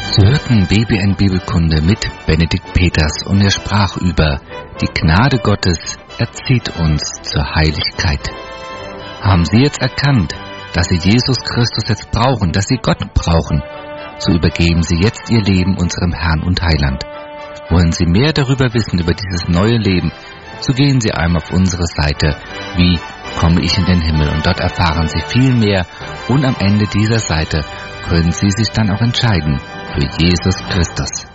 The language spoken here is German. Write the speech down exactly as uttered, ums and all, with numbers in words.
Sie hörten B B N Bibelkunde mit Benedikt Peters und er sprach über die Gnade Gottes erzieht uns zur Heiligkeit. Haben Sie jetzt erkannt, dass Sie Jesus Christus jetzt brauchen, dass Sie Gott brauchen? So übergeben Sie jetzt Ihr Leben unserem Herrn und Heiland. Wollen Sie mehr darüber wissen, über dieses neue Leben, so gehen Sie einmal auf unsere Seite, wie komme ich in den Himmel, und dort erfahren Sie viel mehr und am Ende dieser Seite können Sie sich dann auch entscheiden für Jesus Christus.